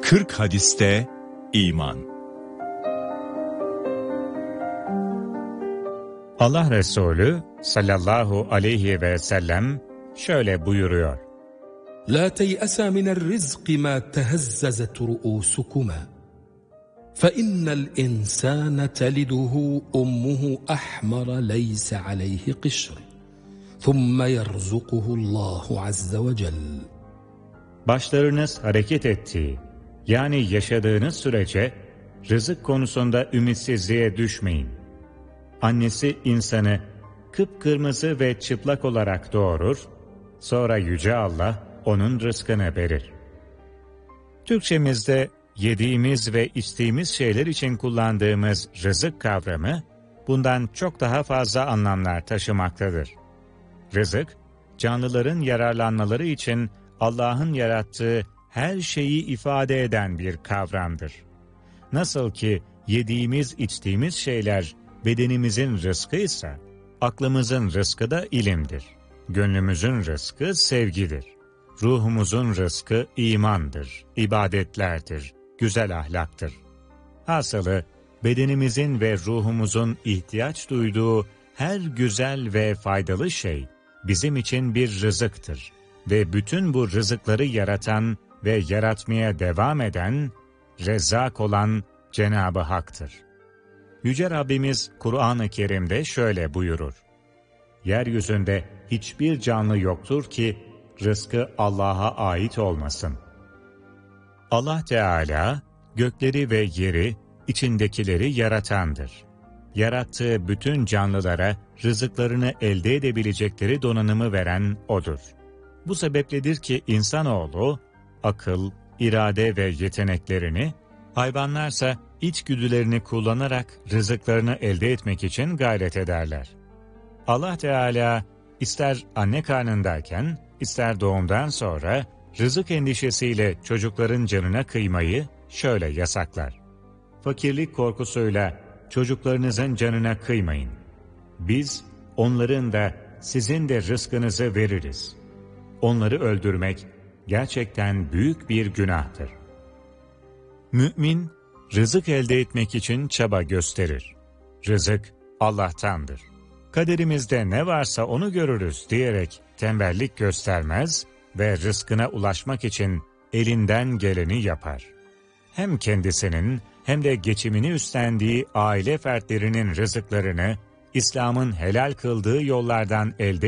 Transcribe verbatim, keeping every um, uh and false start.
kırk hadiste iman. Allah Resulü sallallahu aleyhi ve sellem şöyle buyuruyor: La tey'asa minel rizqi ma tehezzezet ru'usukuma fe innel insane teliduhu ummuhu ahmara leyse aleyhi qişr thumme yerzukuhullahu azze ve celle. Başlarınız hareket ettiği, yani yaşadığınız sürece rızık konusunda ümitsizliğe düşmeyin. Annesi insanı kıpkırmızı ve çıplak olarak doğurur, sonra Yüce Allah onun rızkını verir. Türkçemizde yediğimiz ve içtiğimiz şeyler için kullandığımız rızık kavramı, bundan çok daha fazla anlamlar taşımaktadır. Rızık, canlıların yararlanmaları için Allah'ın yarattığı her şeyi ifade eden bir kavramdır. Nasıl ki yediğimiz, içtiğimiz şeyler bedenimizin rızkıysa, aklımızın rızkı da ilimdir. Gönlümüzün rızkı sevgidir. Ruhumuzun rızkı imandır, ibadetlerdir, güzel ahlaktır. Hasılı, bedenimizin ve ruhumuzun ihtiyaç duyduğu her güzel ve faydalı şey bizim için bir rızıktır. Ve bütün bu rızıkları yaratan ve yaratmaya devam eden, Rezzak olan Cenab-ı Hak'tır. Yüce Rabbimiz Kur'an-ı Kerim'de şöyle buyurur: Yeryüzünde hiçbir canlı yoktur ki rızkı Allah'a ait olmasın. Allah Teala gökleri ve yeri, içindekileri yaratandır. Yarattığı bütün canlılara rızıklarını elde edebilecekleri donanımı veren O'dur. Bu sebepledir ki insanoğlu, akıl, irade ve yeteneklerini, hayvanlarsa içgüdülerini kullanarak rızıklarını elde etmek için gayret ederler. Allah Teala ister anne karnındayken, ister doğumdan sonra rızık endişesiyle çocukların canına kıymayı şöyle yasaklar: Fakirlik korkusuyla çocuklarınızın canına kıymayın. Biz onların da sizin de rızkınızı veririz. Onları öldürmek gerçekten büyük bir günahtır. Mümin, rızık elde etmek için çaba gösterir. Rızık Allah'tandır. Kaderimizde ne varsa onu görürüz diyerek tembellik göstermez ve rızkına ulaşmak için elinden geleni yapar. Hem kendisinin hem de geçimini üstlendiği aile fertlerinin rızıklarını İslam'ın helal kıldığı yollardan elde